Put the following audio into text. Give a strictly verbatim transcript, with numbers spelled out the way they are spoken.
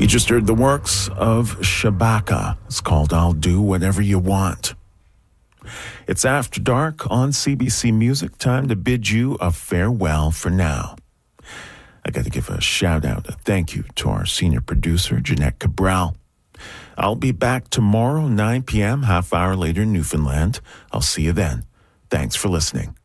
You just heard the works of Shabaka. It's called I'll Do Whatever You Want. It's After Dark on C B C Music. Time to bid you a farewell for now. I got to give a shout out, a thank you to our senior producer, Jeanette Cabral. I'll be back tomorrow, nine p.m., half hour later in Newfoundland. I'll see you then. Thanks for listening.